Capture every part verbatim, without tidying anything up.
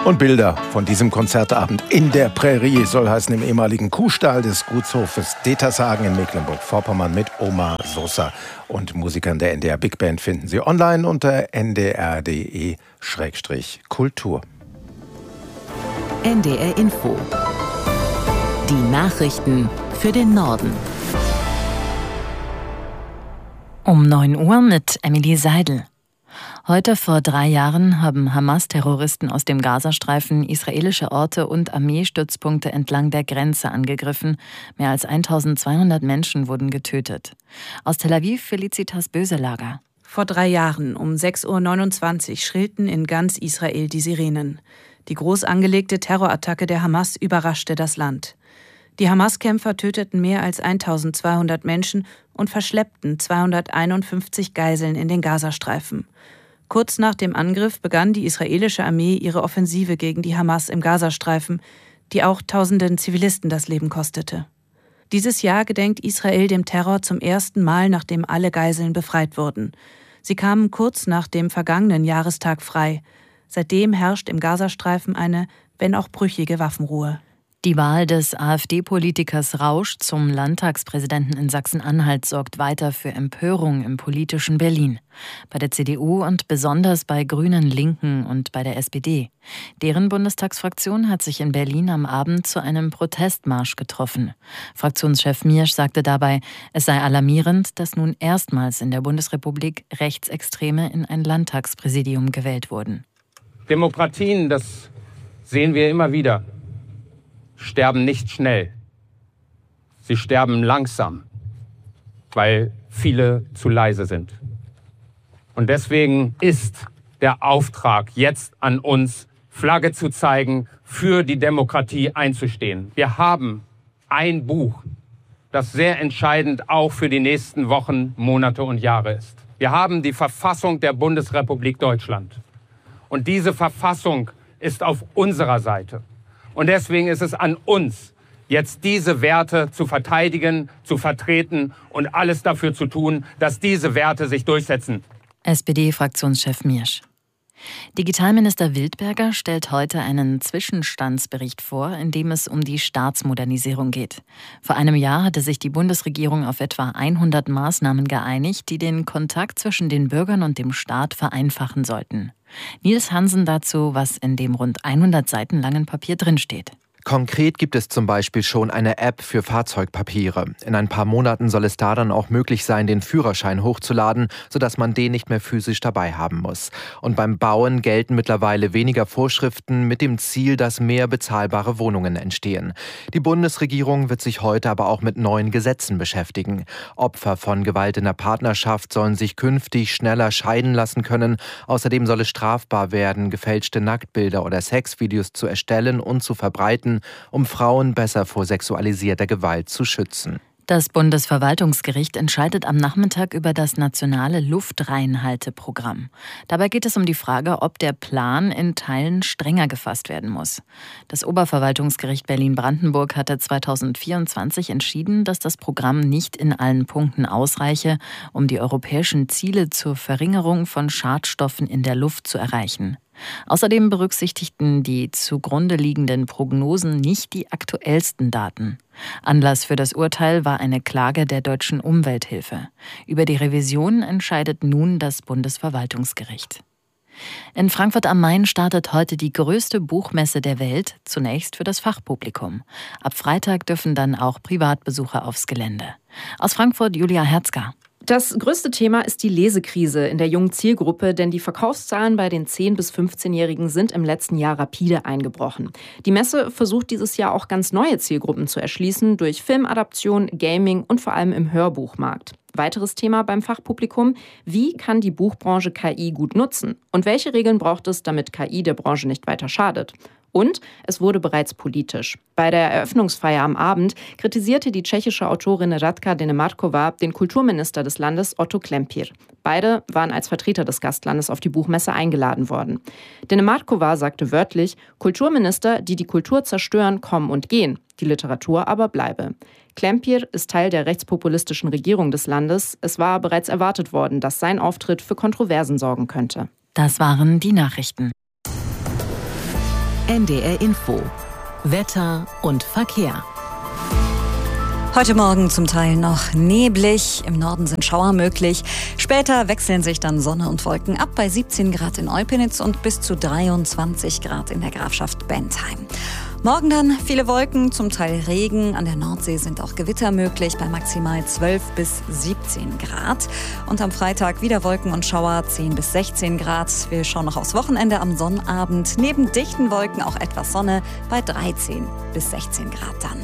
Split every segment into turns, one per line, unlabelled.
Und Bilder von diesem Konzertabend in der Prärie, soll heißen im ehemaligen Kuhstall des Gutshofes Detershagen in Mecklenburg-Vorpommern mit Omar Sosa und Musikern der N D R Big Band finden Sie online unter n d r punkt d e Schrägstrich Kultur.
N D R Info. Die Nachrichten für den Norden. Um neun Uhr mit Emily Seidel. Heute vor drei Jahren haben Hamas-Terroristen aus dem Gazastreifen israelische Orte und Armeestützpunkte entlang der Grenze angegriffen. Mehr als eintausendzweihundert Menschen wurden getötet. Aus Tel Aviv Felicitas Böselager.
Vor drei Jahren um sechs Uhr neunundzwanzig schrillten in ganz Israel die Sirenen. Die groß angelegte Terrorattacke der Hamas überraschte das Land. Die Hamas-Kämpfer töteten mehr als eintausendzweihundert Menschen und verschleppten zweihunderteinundfünfzig Geiseln in den Gazastreifen. Kurz nach dem Angriff begann die israelische Armee ihre Offensive gegen die Hamas im Gazastreifen, die auch tausenden Zivilisten das Leben kostete. Dieses Jahr gedenkt Israel dem Terror zum ersten Mal, nachdem alle Geiseln befreit wurden. Sie kamen kurz nach dem vergangenen Jahrestag frei. Seitdem herrscht im Gazastreifen eine, wenn auch brüchige Waffenruhe.
Die Wahl des AfD-Politikers Rausch zum Landtagspräsidenten in Sachsen-Anhalt sorgt weiter für Empörung im politischen Berlin. Bei der C D U und besonders bei Grünen, Linken und bei der S P D. Deren Bundestagsfraktion hat sich in Berlin am Abend zu einem Protestmarsch getroffen. Fraktionschef Miersch sagte dabei, es sei alarmierend, dass nun erstmals in der Bundesrepublik Rechtsextreme in ein Landtagspräsidium gewählt wurden.
Demokratien, das sehen wir immer wieder, sterben nicht schnell. Sie sterben langsam, weil viele zu leise sind. Und deswegen ist der Auftrag jetzt an uns, Flagge zu zeigen, für die Demokratie einzustehen. Wir haben ein Buch, das sehr entscheidend auch für die nächsten Wochen, Monate und Jahre ist. Wir haben die Verfassung der Bundesrepublik Deutschland. Und diese Verfassung ist auf unserer Seite. Und deswegen ist es an uns, jetzt diese Werte zu verteidigen, zu vertreten und alles dafür zu tun, dass diese Werte sich durchsetzen.
S P D-Fraktionschef Miersch. Digitalminister Wildberger stellt heute einen Zwischenstandsbericht vor, in dem es um die Staatsmodernisierung geht. Vor einem Jahr hatte sich die Bundesregierung auf etwa hundert Maßnahmen geeinigt, die den Kontakt zwischen den Bürgern und dem Staat vereinfachen sollten. Nils Hansen dazu, was in dem rund hundert Seiten langen Papier drinsteht.
Konkret gibt es zum Beispiel schon eine App für Fahrzeugpapiere. In ein paar Monaten soll es da dann auch möglich sein, den Führerschein hochzuladen, sodass man den nicht mehr physisch dabei haben muss. Und beim Bauen gelten mittlerweile weniger Vorschriften mit dem Ziel, dass mehr bezahlbare Wohnungen entstehen. Die Bundesregierung wird sich heute aber auch mit neuen Gesetzen beschäftigen. Opfer von Gewalt in der Partnerschaft sollen sich künftig schneller scheiden lassen können. Außerdem soll es strafbar werden, gefälschte Nacktbilder oder Sexvideos zu erstellen und zu verbreiten, um Frauen besser vor sexualisierter Gewalt zu schützen.
Das Bundesverwaltungsgericht entscheidet am Nachmittag über das nationale Luftreinhalteprogramm. Dabei geht es um die Frage, ob der Plan in Teilen strenger gefasst werden muss. Das Oberverwaltungsgericht Berlin-Brandenburg hatte zweitausendvierundzwanzig entschieden, dass das Programm nicht in allen Punkten ausreiche, um die europäischen Ziele zur Verringerung von Schadstoffen in der Luft zu erreichen. Außerdem berücksichtigten die zugrunde liegenden Prognosen nicht die aktuellsten Daten. Anlass für das Urteil war eine Klage der Deutschen Umwelthilfe. Über die Revision entscheidet nun das Bundesverwaltungsgericht. In Frankfurt am Main startet heute die größte Buchmesse der Welt, zunächst für das Fachpublikum. Ab Freitag dürfen dann auch Privatbesucher aufs Gelände. Aus Frankfurt Julia Herzger.
Das größte Thema ist die Lesekrise in der jungen Zielgruppe, denn die Verkaufszahlen bei den zehn- bis fünfzehnjährigen sind im letzten Jahr rapide eingebrochen. Die Messe versucht dieses Jahr auch ganz neue Zielgruppen zu erschließen durch Filmadaption, Gaming und vor allem im Hörbuchmarkt. Weiteres Thema beim Fachpublikum: Wie kann die Buchbranche K I gut nutzen? Und welche Regeln braucht es, damit K I der Branche nicht weiter schadet? Und es wurde bereits politisch. Bei der Eröffnungsfeier am Abend kritisierte die tschechische Autorin Radka Denemarková den Kulturminister des Landes Otto Klempír. Beide waren als Vertreter des Gastlandes auf die Buchmesse eingeladen worden. Denemarková sagte wörtlich: Kulturminister, die die Kultur zerstören, kommen und gehen, die Literatur aber bleibe. Klempír ist Teil der rechtspopulistischen Regierung des Landes. Es war bereits erwartet worden, dass sein Auftritt für Kontroversen sorgen könnte.
Das waren die Nachrichten.
N D R Info. Wetter und Verkehr.
Heute Morgen zum Teil noch neblig, im Norden sind Schauer möglich. Später wechseln sich dann Sonne und Wolken ab bei siebzehn Grad in Eupenitz und bis zu dreiundzwanzig Grad in der Grafschaft Bentheim. Morgen dann viele Wolken, zum Teil Regen. An der Nordsee sind auch Gewitter möglich bei maximal zwölf bis siebzehn Grad. Und am Freitag wieder Wolken und Schauer, zehn bis sechzehn Grad. Wir schauen noch aufs Wochenende am Sonnabend. Neben dichten Wolken auch etwas Sonne bei dreizehn bis sechzehn Grad dann.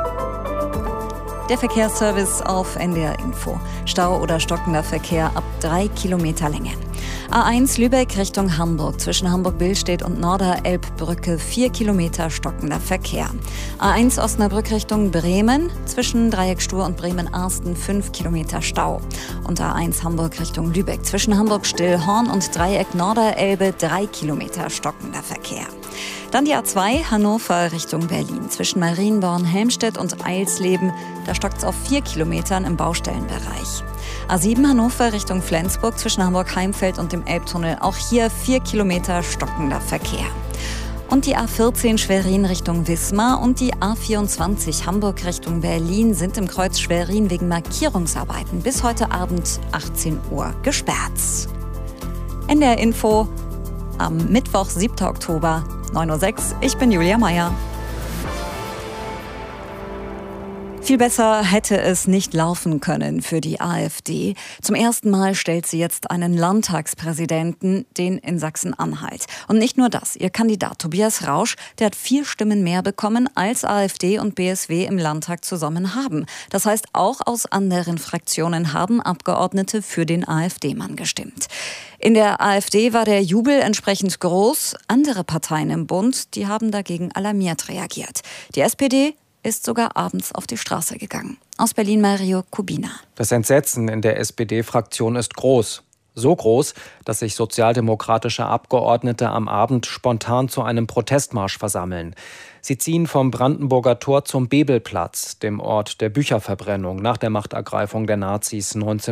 Der Verkehrsservice auf N D R Info. Stau oder stockender Verkehr ab drei Kilometer Länge. A eins Lübeck Richtung Hamburg. Zwischen Hamburg-Billstedt und Norderelbbrücke vier Kilometer stockender Verkehr. A eins Osnabrück Richtung Bremen. Zwischen Dreieckstuhr und Bremen-Arsten fünf Kilometer Stau. Und A eins Hamburg Richtung Lübeck. Zwischen Hamburg-Stillhorn und Dreieck Norderelbe drei Kilometer stockender Verkehr. Dann die A zwei Hannover Richtung Berlin. Zwischen Marienborn, Helmstedt und Eilsleben. Da stockt es auf vier Kilometern im Baustellenbereich. A sieben Hannover Richtung Flensburg. Zwischen Hamburg-Heimfeld und dem Elbtunnel. Auch hier vier Kilometer stockender Verkehr. Und die A vierzehn Schwerin Richtung Wismar und die A vierundzwanzig Hamburg Richtung Berlin sind im Kreuz Schwerin wegen Markierungsarbeiten bis heute Abend achtzehn Uhr gesperrt. N D R Info am Mittwoch, siebten Oktober, neun Uhr sechs. Ich bin Julia Meyer. Viel besser hätte es nicht laufen können für die AfD. Zum ersten Mal stellt sie jetzt einen Landtagspräsidenten, den in Sachsen-Anhalt. Und nicht nur das, ihr Kandidat Tobias Rausch, der hat vier Stimmen mehr bekommen, als AfD und B S W im Landtag zusammen haben. Das heißt, auch aus anderen Fraktionen haben Abgeordnete für den AfD-Mann gestimmt. In der AfD war der Jubel entsprechend groß. Andere Parteien im Bund, die haben dagegen alarmiert reagiert. Die S P D ist sogar abends auf die Straße gegangen. Aus Berlin Mario Kubina.
Das Entsetzen in der S P D-Fraktion ist groß. So groß, dass sich sozialdemokratische Abgeordnete am Abend spontan zu einem Protestmarsch versammeln. Sie ziehen vom Brandenburger Tor zum Bebelplatz, dem Ort der Bücherverbrennung nach der Machtergreifung der Nazis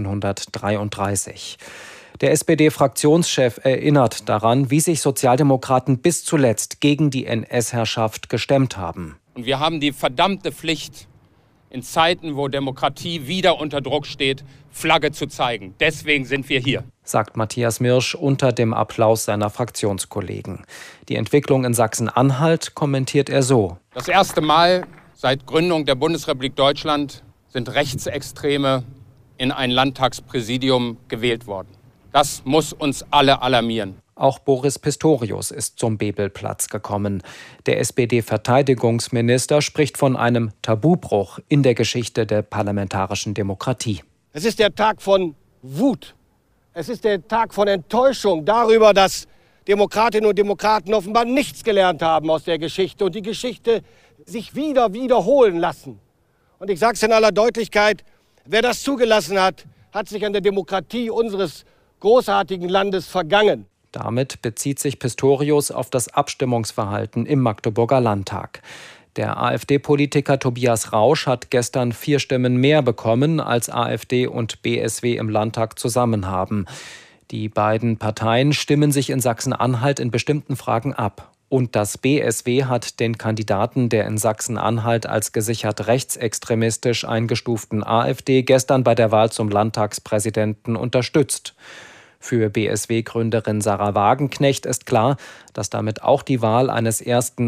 neunzehnhundertdreiunddreißig. Der S P D-Fraktionschef erinnert daran, wie sich Sozialdemokraten bis zuletzt gegen die N S-Herrschaft gestemmt haben.
Und wir haben die verdammte Pflicht, in Zeiten, wo Demokratie wieder unter Druck steht, Flagge zu zeigen. Deswegen sind wir hier,
sagt Matthias Mirsch unter dem Applaus seiner Fraktionskollegen. Die Entwicklung in Sachsen-Anhalt kommentiert er so.
Das erste Mal seit Gründung der Bundesrepublik Deutschland sind Rechtsextreme in ein Landtagspräsidium gewählt worden. Das muss uns alle alarmieren.
Auch Boris Pistorius ist zum Bebelplatz gekommen. Der S P D-Verteidigungsminister spricht von einem Tabubruch in der Geschichte der parlamentarischen Demokratie.
Es ist der Tag von Wut. Es ist der Tag von Enttäuschung darüber, dass Demokratinnen und Demokraten offenbar nichts gelernt haben aus der Geschichte und die Geschichte sich wieder wiederholen lassen. Und ich sage es in aller Deutlichkeit, wer das zugelassen hat, hat sich an der Demokratie unseres großartigen Landes vergangen.
Damit bezieht sich Pistorius auf das Abstimmungsverhalten im Magdeburger Landtag. Der AfD-Politiker Tobias Rausch hat gestern vier Stimmen mehr bekommen, als AfD und B S W im Landtag zusammen haben. Die beiden Parteien stimmen sich in Sachsen-Anhalt in bestimmten Fragen ab. Und das B S W hat den Kandidaten der in Sachsen-Anhalt als gesichert rechtsextremistisch eingestuften AfD gestern bei der Wahl zum Landtagspräsidenten unterstützt. Für B S W-Gründerin Sarah Wagenknecht ist klar, dass damit auch die Wahl eines ersten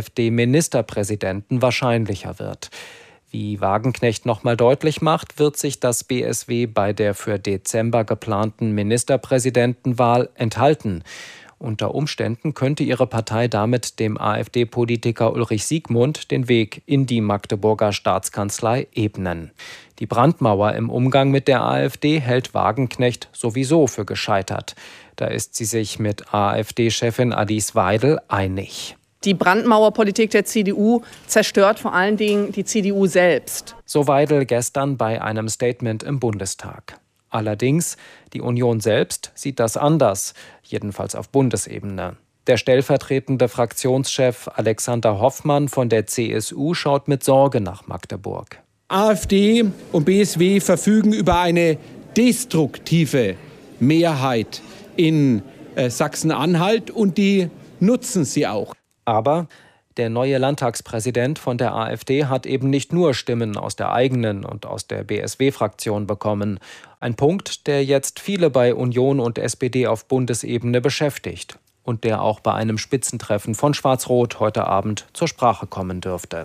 AfD-Ministerpräsidenten wahrscheinlicher wird. Wie Wagenknecht nochmal deutlich macht, wird sich das B S W bei der für Dezember geplanten Ministerpräsidentenwahl enthalten. Unter Umständen könnte ihre Partei damit dem AfD-Politiker Ulrich Siegmund den Weg in die Magdeburger Staatskanzlei ebnen. Die Brandmauer im Umgang mit der AfD hält Wagenknecht sowieso für gescheitert. Da ist sie sich mit AfD-Chefin Alice Weidel einig.
Die Brandmauerpolitik der C D U zerstört vor allen Dingen die C D U selbst.
So Weidel gestern bei einem Statement im Bundestag. Allerdings, die Union selbst sieht das anders, jedenfalls auf Bundesebene. Der stellvertretende Fraktionschef Alexander Hoffmann von der C S U schaut mit Sorge nach Magdeburg.
AfD und B S W verfügen über eine destruktive Mehrheit in äh, Sachsen-Anhalt und die nutzen sie auch.
Aber der neue Landtagspräsident von der AfD hat eben nicht nur Stimmen aus der eigenen und aus der B S W-Fraktion bekommen. Ein Punkt, der jetzt viele bei Union und S P D auf Bundesebene beschäftigt und der auch bei einem Spitzentreffen von Schwarz-Rot heute Abend zur Sprache kommen dürfte.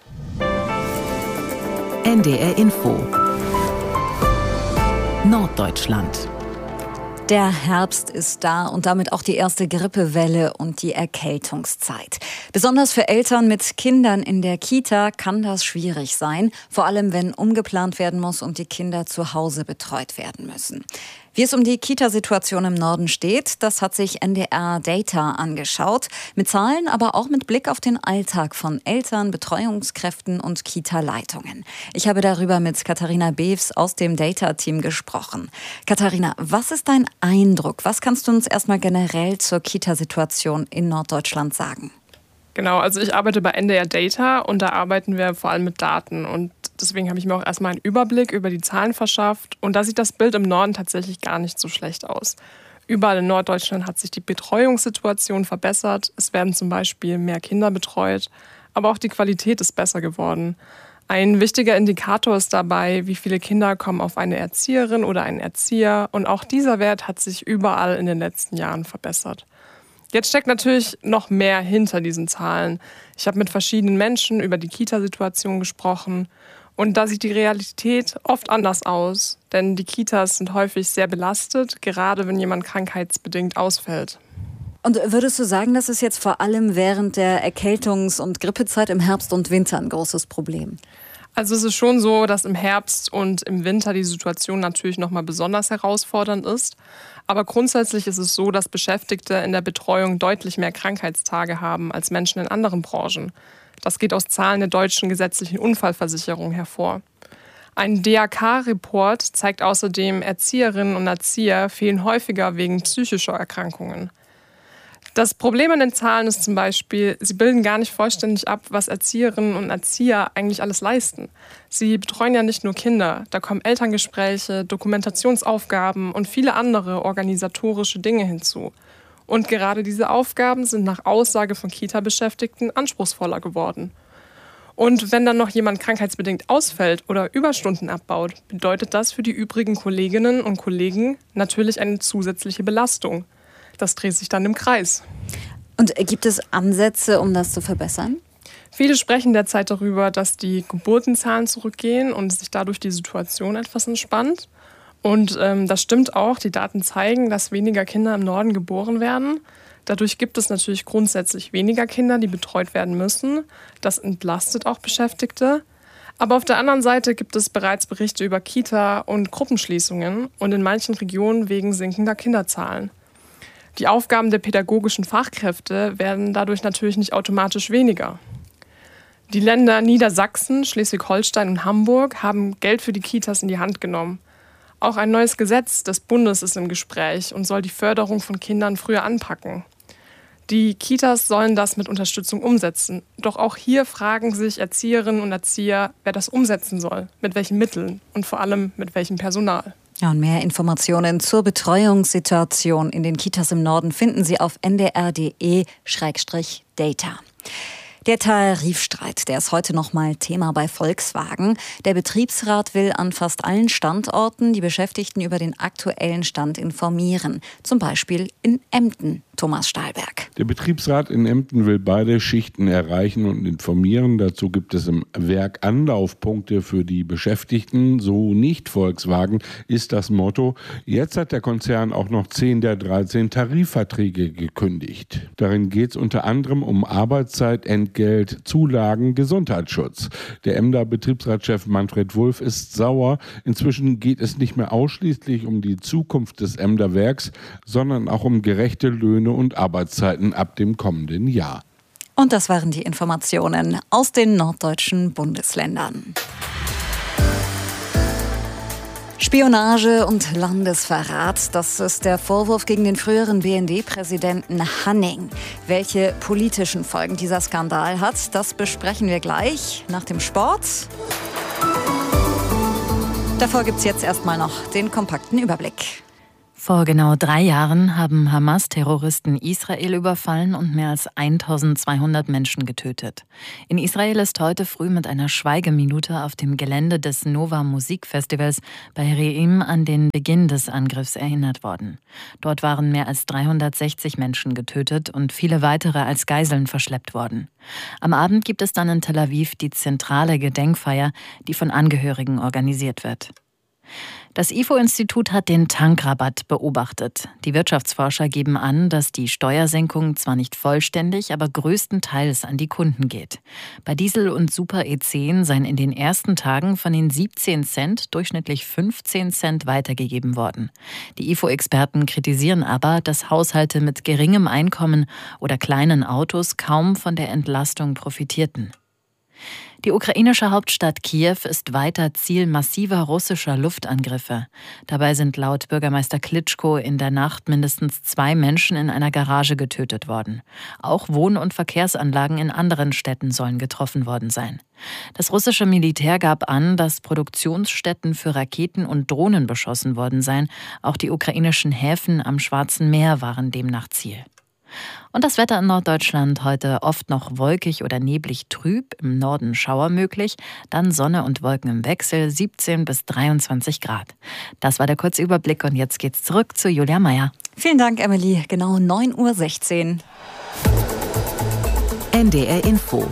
N D R Info Norddeutschland.
Der Herbst ist da und damit auch die erste Grippewelle und die Erkältungszeit. Besonders für Eltern mit Kindern in der Kita kann das schwierig sein, vor allem wenn umgeplant werden muss und die Kinder zu Hause betreut werden müssen. Wie es um die Kita-Situation im Norden steht, das hat sich N D R Data angeschaut. Mit Zahlen, aber auch mit Blick auf den Alltag von Eltern, Betreuungskräften und Kita-Leitungen. Ich habe darüber mit Katharina Bews aus dem Data-Team gesprochen. Katharina, was ist dein Eindruck? Was kannst du uns erstmal generell zur Kita-Situation in Norddeutschland sagen?
Genau, also ich arbeite bei N D R Data und da arbeiten wir vor allem mit Daten und deswegen habe ich mir auch erstmal einen Überblick über die Zahlen verschafft und da sieht das Bild im Norden tatsächlich gar nicht so schlecht aus. Überall in Norddeutschland hat sich die Betreuungssituation verbessert, es werden zum Beispiel mehr Kinder betreut, aber auch die Qualität ist besser geworden. Ein wichtiger Indikator ist dabei, wie viele Kinder kommen auf eine Erzieherin oder einen Erzieher und auch dieser Wert hat sich überall in den letzten Jahren verbessert. Jetzt steckt natürlich noch mehr hinter diesen Zahlen. Ich habe mit verschiedenen Menschen über die Kita-Situation gesprochen und da sieht die Realität oft anders aus, denn die Kitas sind häufig sehr belastet, gerade wenn jemand krankheitsbedingt ausfällt.
Und würdest du sagen, das ist jetzt vor allem während der Erkältungs- und Grippezeit im Herbst und Winter ein großes Problem?
Also es ist schon so, dass im Herbst und im Winter die Situation natürlich noch mal besonders herausfordernd ist. Aber grundsätzlich ist es so, dass Beschäftigte in der Betreuung deutlich mehr Krankheitstage haben als Menschen in anderen Branchen. Das geht aus Zahlen der deutschen gesetzlichen Unfallversicherung hervor. Ein D A K-Report zeigt außerdem, Erzieherinnen und Erzieher fehlen häufiger wegen psychischer Erkrankungen. Das Problem an den Zahlen ist zum Beispiel, sie bilden gar nicht vollständig ab, was Erzieherinnen und Erzieher eigentlich alles leisten. Sie betreuen ja nicht nur Kinder, da kommen Elterngespräche, Dokumentationsaufgaben und viele andere organisatorische Dinge hinzu. Und gerade diese Aufgaben sind nach Aussage von Kita-Beschäftigten anspruchsvoller geworden. Und wenn dann noch jemand krankheitsbedingt ausfällt oder Überstunden abbaut, bedeutet das für die übrigen Kolleginnen und Kollegen natürlich eine zusätzliche Belastung. Das dreht sich dann im Kreis.
Und gibt es Ansätze, um das zu verbessern?
Viele sprechen derzeit darüber, dass die Geburtenzahlen zurückgehen und sich dadurch die Situation etwas entspannt. Und ähm, das stimmt auch. Die Daten zeigen, dass weniger Kinder im Norden geboren werden. Dadurch gibt es natürlich grundsätzlich weniger Kinder, die betreut werden müssen. Das entlastet auch Beschäftigte. Aber auf der anderen Seite gibt es bereits Berichte über Kita- und Gruppenschließungen und in manchen Regionen wegen sinkender Kinderzahlen. Die Aufgaben der pädagogischen Fachkräfte werden dadurch natürlich nicht automatisch weniger. Die Länder Niedersachsen, Schleswig-Holstein und Hamburg haben Geld für die Kitas in die Hand genommen. Auch ein neues Gesetz des Bundes ist im Gespräch und soll die Förderung von Kindern früher anpacken. Die Kitas sollen das mit Unterstützung umsetzen. Doch auch hier fragen sich Erzieherinnen und Erzieher, wer das umsetzen soll, mit welchen Mitteln und vor allem mit welchem Personal.
Ja, und mehr Informationen zur Betreuungssituation in den Kitas im Norden finden Sie auf n d r punkt d e slash data. Der Tarifstreit, der ist heute noch mal Thema bei Volkswagen. Der Betriebsrat will an fast allen Standorten die Beschäftigten über den aktuellen Stand informieren. Zum Beispiel in Emden. Thomas Stahlberg.
Der Betriebsrat in Emden will beide Schichten erreichen und informieren. Dazu gibt es im Werk Anlaufpunkte für die Beschäftigten. So nicht Volkswagen ist das Motto. Jetzt hat der Konzern auch noch zehn der dreizehn Tarifverträge gekündigt. Darin geht es unter anderem um Arbeitszeit, Entgelt, Zulagen, Gesundheitsschutz. Der Emder Betriebsratschef Manfred Wulff ist sauer. Inzwischen geht es nicht mehr ausschließlich um die Zukunft des Emder Werks, sondern auch um gerechte Löhne und Arbeitszeiten ab dem kommenden Jahr.
Und das waren die Informationen aus den norddeutschen Bundesländern. Spionage und Landesverrat, das ist der Vorwurf gegen den früheren B N D-Präsidenten Hanning. Welche politischen Folgen dieser Skandal hat, das besprechen wir gleich nach dem Sport. Davor gibt es jetzt erstmal noch den kompakten Überblick.
Vor genau drei Jahren haben Hamas-Terroristen Israel überfallen und mehr als eintausendzweihundert Menschen getötet. In Israel ist heute früh mit einer Schweigeminute auf dem Gelände des Nova Musikfestivals bei Re'im an den Beginn des Angriffs erinnert worden. Dort waren mehr als dreihundertsechzig Menschen getötet und viele weitere als Geiseln verschleppt worden. Am Abend gibt es dann in Tel Aviv die zentrale Gedenkfeier, die von Angehörigen organisiert wird. Das I F O-Institut hat den Tankrabatt beobachtet. Die Wirtschaftsforscher geben an, dass die Steuersenkung zwar nicht vollständig, aber größtenteils an die Kunden geht. Bei Diesel und Super E zehn seien in den ersten Tagen von den siebzehn Cent durchschnittlich fünfzehn Cent weitergegeben worden. Die I F O-Experten kritisieren aber, dass Haushalte mit geringem Einkommen oder kleinen Autos kaum von der Entlastung profitierten. Die ukrainische Hauptstadt Kiew ist weiter Ziel massiver russischer Luftangriffe. Dabei sind laut Bürgermeister Klitschko in der Nacht mindestens zwei Menschen in einer Garage getötet worden. Auch Wohn- und Verkehrsanlagen in anderen Städten sollen getroffen worden sein. Das russische Militär gab an, dass Produktionsstätten für Raketen und Drohnen beschossen worden seien. Auch die ukrainischen Häfen am Schwarzen Meer waren demnach Ziel. Und das Wetter in Norddeutschland heute oft noch wolkig oder neblig trüb, im Norden Schauer möglich, dann Sonne und Wolken im Wechsel, siebzehn bis dreiundzwanzig Grad. Das war der kurze Überblick und jetzt geht's zurück zu Julia Meyer.
Vielen Dank, Emily. Genau neun Uhr sechzehn.
N D R Info.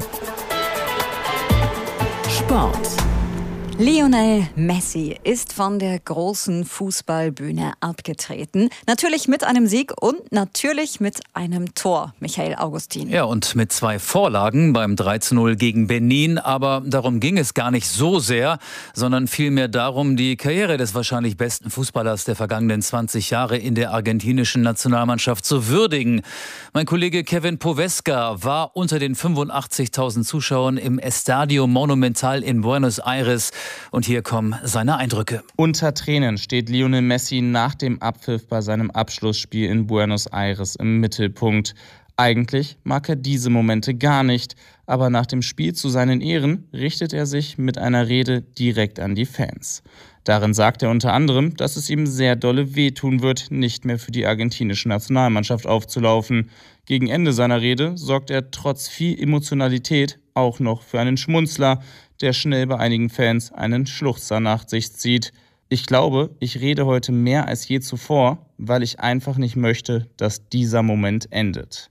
Sport.
Lionel Messi ist von der großen Fußballbühne abgetreten. Natürlich mit einem Sieg und natürlich mit einem Tor, Michael Augustin.
Ja, und mit zwei Vorlagen beim drei zu null gegen Benin. Aber darum ging es gar nicht so sehr, sondern vielmehr darum, die Karriere des wahrscheinlich besten Fußballers der vergangenen zwanzig Jahre in der argentinischen Nationalmannschaft zu würdigen. Mein Kollege Kevin Poveska war unter den fünfundachtzigtausend Zuschauern im Estadio Monumental in Buenos Aires. Und hier kommen seine Eindrücke.
Unter Tränen steht Lionel Messi nach dem Abpfiff bei seinem Abschlussspiel in Buenos Aires im Mittelpunkt. Eigentlich mag er diese Momente gar nicht, aber nach dem Spiel zu seinen Ehren richtet er sich mit einer Rede direkt an die Fans. Darin sagt er unter anderem, dass es ihm sehr dolle wehtun wird, nicht mehr für die argentinische Nationalmannschaft aufzulaufen. Gegen Ende seiner Rede sorgt er trotz viel Emotionalität auch noch für einen Schmunzler, der schnell bei einigen Fans einen Schluchzer nach sich zieht. Ich glaube, ich rede heute mehr als je zuvor, weil ich einfach nicht möchte, dass dieser Moment endet.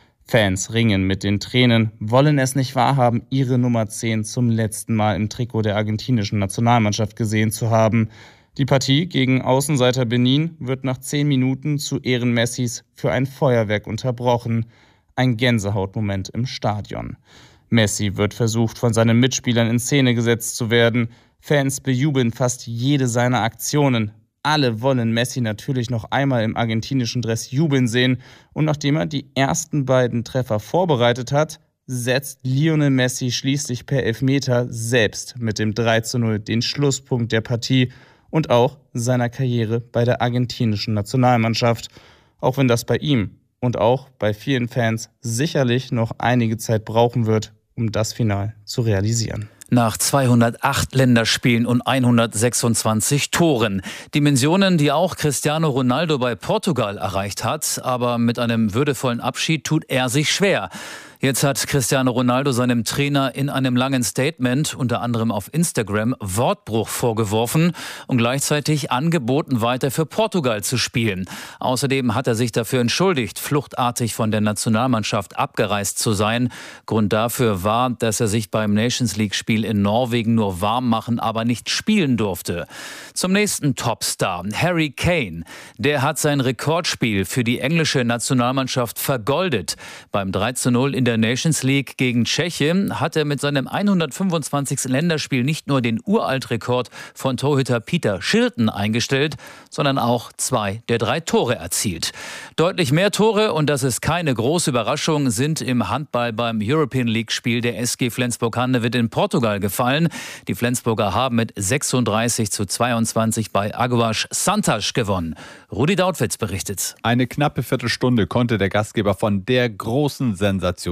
Fans ringen mit den Tränen, wollen es nicht wahrhaben, ihre Nummer zehn zum letzten Mal im Trikot der argentinischen Nationalmannschaft gesehen zu haben. Die Partie gegen Außenseiter Benin wird nach zehn Minuten zu Ehren Messis für ein Feuerwerk unterbrochen. Ein Gänsehautmoment im Stadion. Messi wird versucht, von seinen Mitspielern in Szene gesetzt zu werden. Fans bejubeln fast jede seiner Aktionen. Alle wollen Messi natürlich noch einmal im argentinischen Dress jubeln sehen. Und nachdem er die ersten beiden Treffer vorbereitet hat, setzt Lionel Messi schließlich per Elfmeter selbst mit dem drei zu null den Schlusspunkt der Partie und auch seiner Karriere bei der argentinischen Nationalmannschaft. Auch wenn das bei ihm und auch bei vielen Fans sicherlich noch einige Zeit brauchen wird, um das Finale zu realisieren.
Nach zweihundertacht Länderspielen und hundertsechsundzwanzig Toren. Dimensionen, die auch Cristiano Ronaldo bei Portugal erreicht hat. Aber mit einem würdevollen Abschied tut er sich schwer. Jetzt hat Cristiano Ronaldo seinem Trainer in einem langen Statement, unter anderem auf Instagram, Wortbruch vorgeworfen und gleichzeitig angeboten, weiter für Portugal zu spielen. Außerdem hat er sich dafür entschuldigt, fluchtartig von der Nationalmannschaft abgereist zu sein. Grund dafür war, dass er sich beim Nations League-Spiel in Norwegen nur warm machen, aber nicht spielen durfte. Zum nächsten Topstar, Harry Kane. Der hat sein Rekordspiel für die englische Nationalmannschaft vergoldet. Beim drei zu null in der Nations League gegen Tschechien hat er mit seinem hundertfünfundzwanzigsten Länderspiel nicht nur den Uraltrekord von Torhüter Peter Shilton eingestellt, sondern auch zwei der drei Tore erzielt. Deutlich mehr Tore, und das ist keine große Überraschung, sind im Handball beim European League-Spiel der S G Flensburg-Handewitt in Portugal gefallen. Die Flensburger haben mit sechsunddreißig zu zweiundzwanzig bei Águas Santas gewonnen. Rudi Dautwitz berichtet.
Eine knappe Viertelstunde konnte der Gastgeber von der großen Sensation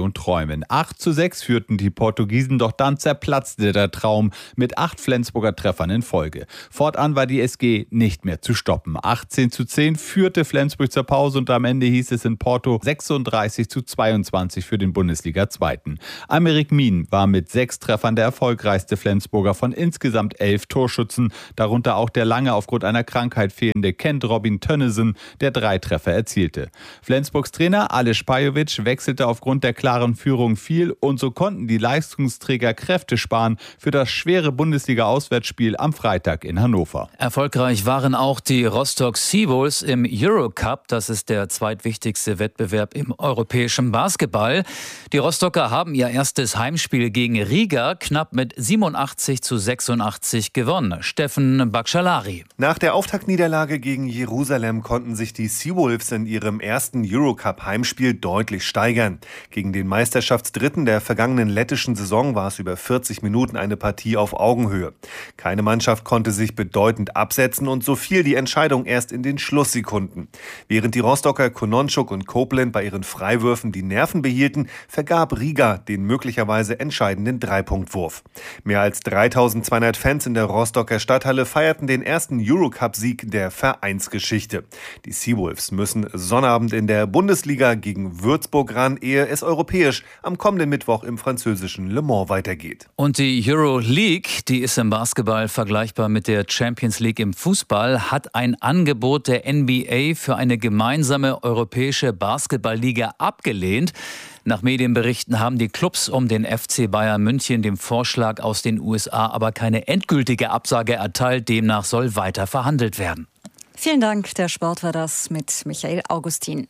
Illusion träumen. acht zu sechs führten die Portugiesen, doch dann zerplatzte der Traum mit acht Flensburger Treffern in Folge. Fortan war die S G nicht mehr zu stoppen. achtzehn zu zehn führte Flensburg zur Pause und am Ende hieß es in Porto sechsunddreißig zu zweiundzwanzig für den Bundesliga-Zweiten. Aymeric Min war mit sechs Treffern der erfolgreichste Flensburger von insgesamt elf Torschützen, darunter auch der lange aufgrund einer Krankheit fehlende Kent Robin Tönnissen, der drei Treffer erzielte. Flensburgs Trainer Aleš Pajovic wechselte aufgrund der klaren Führung viel und so konnten die Leistungsträger Kräfte sparen für das schwere Bundesliga-Auswärtsspiel am Freitag in Hannover.
Erfolgreich waren auch die Rostock Seawolves im Eurocup. Das ist der zweitwichtigste Wettbewerb im europäischen Basketball. Die Rostocker haben ihr erstes Heimspiel gegen Riga knapp mit siebenundachtzig zu sechsundachtzig gewonnen. Steffen Bakschalari.
Nach der Auftaktniederlage gegen Jerusalem konnten sich die Seawolves in ihrem ersten Eurocup-Heimspiel deutlich steigern. Gegen den Meisterschaftsdritten der vergangenen lettischen Saison war es über vierzig Minuten eine Partie auf Augenhöhe. Keine Mannschaft konnte sich bedeutend absetzen und so fiel die Entscheidung erst in den Schlusssekunden. Während die Rostocker Kononchuk und Copeland bei ihren Freiwürfen die Nerven behielten, vergab Riga den möglicherweise entscheidenden Dreipunktwurf. Mehr als dreitausendzweihundert Fans in der Rostocker Stadthalle feierten den ersten Eurocup-Sieg der Vereinsgeschichte. Die Seawolves müssen Sonnabend in der Bundesliga gegen Würzburg ran, ehe es europäisch am kommenden Mittwoch im französischen Le Mans weitergeht.
Und die Euro League, die ist im Basketball vergleichbar mit der Champions League im Fußball, hat ein Angebot der N B A für eine gemeinsame europäische Basketballliga abgelehnt. Nach Medienberichten haben die Clubs um den F C Bayern München dem Vorschlag aus den U S A aber keine endgültige Absage erteilt. Demnach soll weiter verhandelt werden.
Vielen Dank, der Sport war das mit Michael Augustin.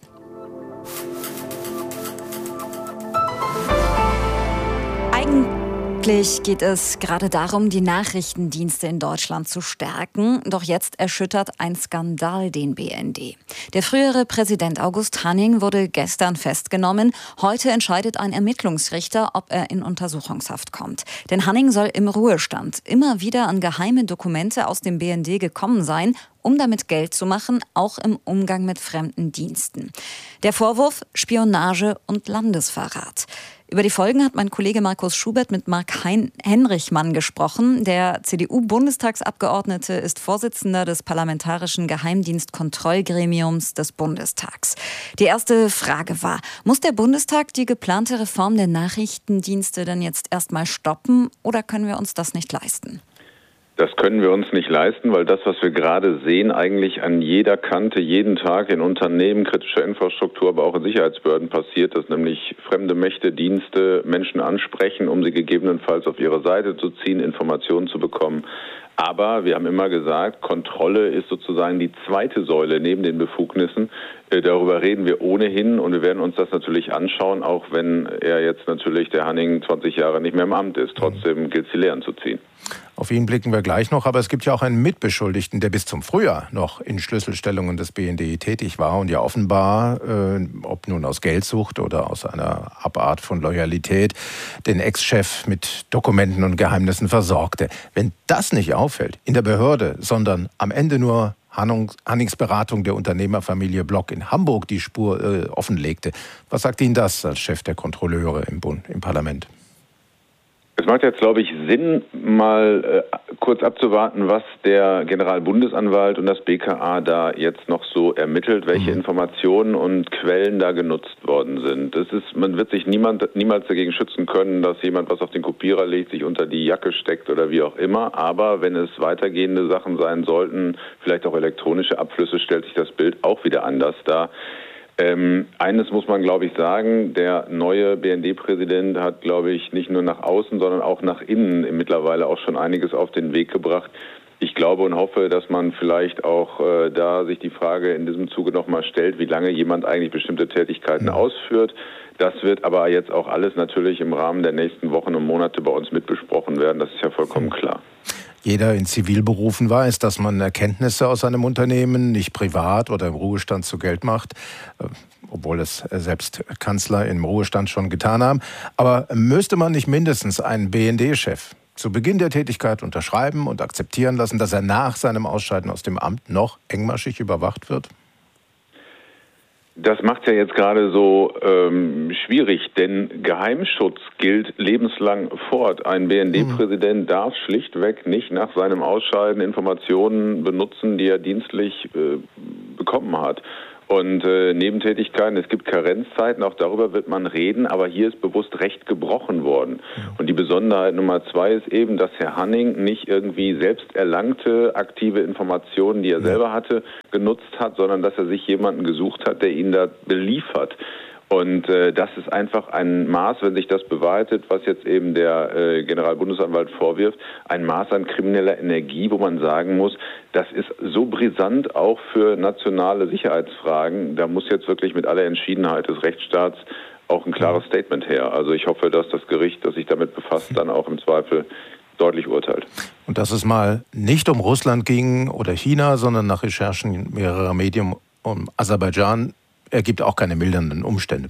Eigentlich geht es gerade darum, die Nachrichtendienste in Deutschland zu stärken. Doch jetzt erschüttert ein Skandal den B N D. Der frühere Präsident August Hanning wurde gestern festgenommen. Heute entscheidet ein Ermittlungsrichter, ob er in Untersuchungshaft kommt. Denn Hanning soll im Ruhestand immer wieder an geheime Dokumente aus dem B N D gekommen sein, um damit Geld zu machen, auch im Umgang mit fremden Diensten. Der Vorwurf: Spionage und Landesverrat. Über die Folgen hat mein Kollege Markus Schubert mit Marc hein- Henrichmann gesprochen. Der C D U-Bundestagsabgeordnete ist Vorsitzender des Parlamentarischen Geheimdienstkontrollgremiums des Bundestags. Die erste Frage war: Muss der Bundestag die geplante Reform der Nachrichtendienste denn jetzt erstmal stoppen oder können wir uns das nicht leisten?
Das können wir uns nicht leisten, weil das, was wir gerade sehen, eigentlich an jeder Kante, jeden Tag in Unternehmen, kritischer Infrastruktur, aber auch in Sicherheitsbehörden passiert, dass nämlich fremde Mächte, Dienste Menschen ansprechen, um sie gegebenenfalls auf ihre Seite zu ziehen, Informationen zu bekommen. Aber wir haben immer gesagt, Kontrolle ist sozusagen die zweite Säule neben den Befugnissen. Äh, darüber reden wir ohnehin und wir werden uns das natürlich anschauen, auch wenn er jetzt natürlich, der Hanning, zwanzig Jahre nicht mehr im Amt ist. Trotzdem gilt es, die Lehren zu ziehen.
Auf ihn blicken wir gleich noch, aber es gibt ja auch einen Mitbeschuldigten, der bis zum Frühjahr noch in Schlüsselstellungen des B N D tätig war und ja offenbar, äh, ob nun aus Geldsucht oder aus einer Abart von Loyalität, den Ex-Chef mit Dokumenten und Geheimnissen versorgte. Wenn das nicht auffällt in der Behörde, sondern am Ende nur Hannings Beratung der Unternehmerfamilie Block in Hamburg die Spur äh, offenlegte, was sagt Ihnen das als Chef der Kontrolleure im Bund, im Parlament?
Es macht jetzt, glaube ich, Sinn, mal äh, kurz abzuwarten, was der Generalbundesanwalt und das B K A da jetzt noch so ermittelt, welche mhm. Informationen und Quellen da genutzt worden sind. Das ist, man wird sich niemand, niemals dagegen schützen können, dass jemand was auf den Kopierer legt, sich unter die Jacke steckt oder wie auch immer. Aber wenn es weitergehende Sachen sein sollten, vielleicht auch elektronische Abflüsse, stellt sich das Bild auch wieder anders dar. Ähm, eines muss man, glaube ich, sagen, der neue B N D-Präsident hat, glaube ich, nicht nur nach außen, sondern auch nach innen mittlerweile auch schon einiges auf den Weg gebracht. Ich glaube und hoffe, dass man vielleicht auch äh, da sich die Frage in diesem Zuge nochmal stellt, wie lange jemand eigentlich bestimmte Tätigkeiten ausführt. Das wird aber jetzt auch alles natürlich im Rahmen der nächsten Wochen und Monate bei uns mitbesprochen werden. Das ist ja vollkommen klar.
Jeder in Zivilberufen weiß, dass man Erkenntnisse aus einem Unternehmen nicht privat oder im Ruhestand zu Geld macht, obwohl es selbst Kanzler im Ruhestand schon getan haben. Aber müsste man nicht mindestens einen B N D-Chef zu Beginn der Tätigkeit unterschreiben und akzeptieren lassen, dass er nach seinem Ausscheiden aus dem Amt noch engmaschig überwacht wird?
Das macht es ja jetzt gerade so ähm, schwierig, denn Geheimschutz gilt lebenslang fort. Ein B N D-Präsident darf schlichtweg nicht nach seinem Ausscheiden Informationen benutzen, die er dienstlich äh, bekommen hat. Und äh, Nebentätigkeiten, es gibt Karenzzeiten, auch darüber wird man reden, aber hier ist bewusst Recht gebrochen worden. Und die Besonderheit Nummer zwei ist eben, dass Herr Hanning nicht irgendwie selbst erlangte aktive Informationen, die er selber hatte, genutzt hat, sondern dass er sich jemanden gesucht hat, der ihn da beliefert. Und äh, das ist einfach ein Maß, wenn sich das bewahrheitet, was jetzt eben der äh, Generalbundesanwalt vorwirft, ein Maß an krimineller Energie, wo man sagen muss, das ist so brisant auch für nationale Sicherheitsfragen. Da muss jetzt wirklich mit aller Entschiedenheit des Rechtsstaats auch ein klares Statement her. Also ich hoffe, dass das Gericht, das sich damit befasst, dann auch im Zweifel deutlich urteilt.
Und dass es mal nicht um Russland ging oder China, sondern nach Recherchen mehrerer Medien um Aserbaidschan, ergibt auch keine mildernden Umstände.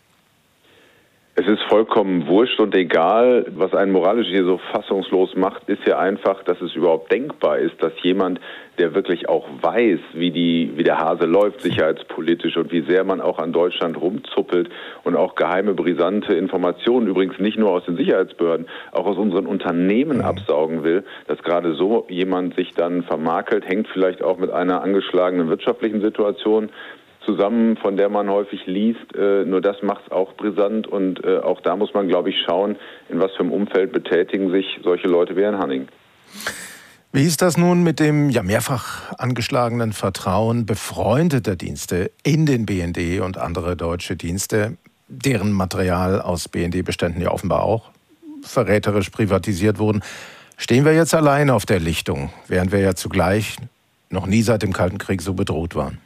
Es ist vollkommen wurscht und egal. Was einen moralisch hier so fassungslos macht, ist ja einfach, dass es überhaupt denkbar ist, dass jemand, der wirklich auch weiß, wie die, wie der Hase läuft sicherheitspolitisch und wie sehr man auch an Deutschland rumzuppelt und auch geheime, brisante Informationen, übrigens nicht nur aus den Sicherheitsbehörden, auch aus unseren Unternehmen absaugen will, dass gerade so jemand sich dann vermakelt, hängt vielleicht auch mit einer angeschlagenen wirtschaftlichen Situation zusammen, von der man häufig liest. Äh, nur das macht es auch brisant und äh, auch da muss man, glaube ich, schauen, in was für einem Umfeld betätigen sich solche Leute wie Herrn Hanning.
Wie ist das nun mit dem ja mehrfach angeschlagenen Vertrauen befreundeter Dienste in den B N D und andere deutsche Dienste, deren Material aus B N D-Beständen ja offenbar auch verräterisch privatisiert wurden? Stehen wir jetzt allein auf der Lichtung, während wir ja zugleich noch nie seit dem Kalten Krieg so bedroht waren?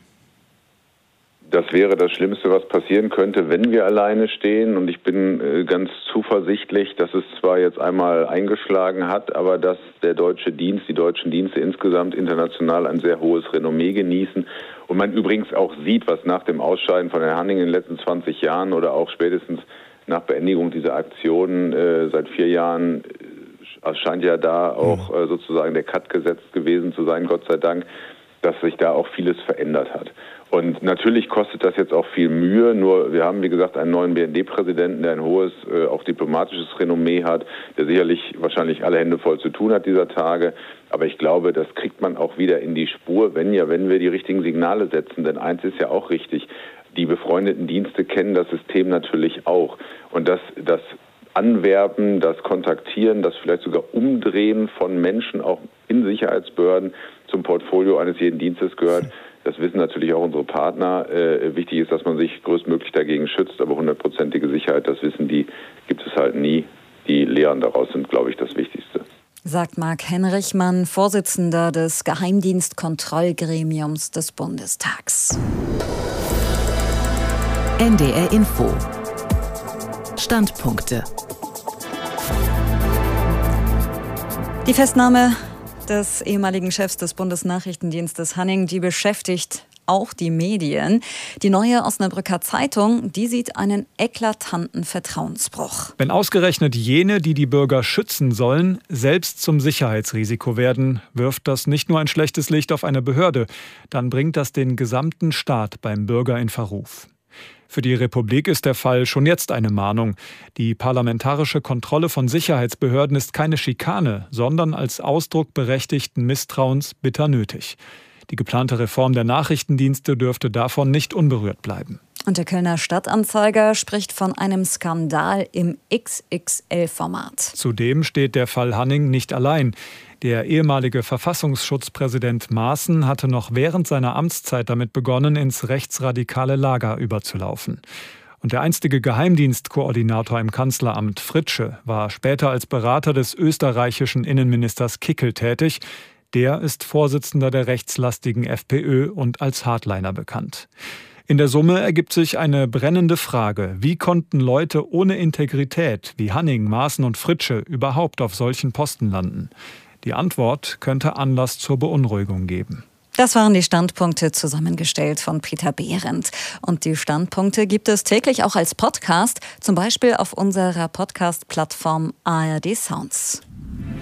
Das wäre das Schlimmste, was passieren könnte, wenn wir alleine stehen. Und ich bin äh, ganz zuversichtlich, dass es zwar jetzt einmal eingeschlagen hat, aber dass der deutsche Dienst, die deutschen Dienste insgesamt international ein sehr hohes Renommee genießen. Und man übrigens auch sieht, was nach dem Ausscheiden von Herrn Hanning in den letzten zwanzig Jahren oder auch spätestens nach Beendigung dieser Aktion äh, seit vier Jahren, äh, scheint ja da auch äh, sozusagen der Cut gesetzt gewesen zu sein, Gott sei Dank, dass sich da auch vieles verändert hat. Und natürlich kostet das jetzt auch viel Mühe, nur wir haben, wie gesagt, einen neuen B N D-Präsidenten, der ein hohes, äh, auch diplomatisches Renommee hat, der sicherlich wahrscheinlich alle Hände voll zu tun hat dieser Tage. Aber ich glaube, das kriegt man auch wieder in die Spur, wenn ja, wenn wir die richtigen Signale setzen. Denn eins ist ja auch richtig, die befreundeten Dienste kennen das System natürlich auch. Und das, das Anwerben, das Kontaktieren, das vielleicht sogar Umdrehen von Menschen auch in Sicherheitsbehörden zum Portfolio eines jeden Dienstes gehört. Das wissen natürlich auch unsere Partner. Äh, wichtig ist, dass man sich größtmöglich dagegen schützt, aber hundertprozentige Sicherheit, das wissen die, gibt es halt nie. Die Lehren daraus sind, glaube ich, das Wichtigste.
Sagt Marc Henrichmann, Vorsitzender des Geheimdienstkontrollgremiums des Bundestags.
N D R Info. Standpunkte.
Die Festnahme des ehemaligen Chefs des Bundesnachrichtendienstes Hanning, die beschäftigt auch die Medien. Die neue Osnabrücker Zeitung, die sieht einen eklatanten Vertrauensbruch.
Wenn ausgerechnet jene, die die Bürger schützen sollen, selbst zum Sicherheitsrisiko werden, wirft das nicht nur ein schlechtes Licht auf eine Behörde, dann bringt das den gesamten Staat beim Bürger in Verruf. Für die Republik ist der Fall schon jetzt eine Mahnung. Die parlamentarische Kontrolle von Sicherheitsbehörden ist keine Schikane, sondern als Ausdruck berechtigten Misstrauens bitter nötig. Die geplante Reform der Nachrichtendienste dürfte davon nicht unberührt bleiben.
Und der Kölner Stadtanzeiger spricht von einem Skandal im X X L-Format.
Zudem steht der Fall Hanning nicht allein. Der ehemalige Verfassungsschutzpräsident Maaßen hatte noch während seiner Amtszeit damit begonnen, ins rechtsradikale Lager überzulaufen. Und der einstige Geheimdienstkoordinator im Kanzleramt Fritzsche war später als Berater des österreichischen Innenministers Kickl tätig. Der ist Vorsitzender der rechtslastigen FPÖ und als Hardliner bekannt. In der Summe ergibt sich eine brennende Frage: Wie konnten Leute ohne Integrität wie Hanning, Maaßen und Fritzsche überhaupt auf solchen Posten landen? Die Antwort könnte Anlass zur Beunruhigung geben.
Das waren die Standpunkte, zusammengestellt von Peter Behrendt. Und die Standpunkte gibt es täglich auch als Podcast, zum Beispiel auf unserer Podcast-Plattform A R D Sounds.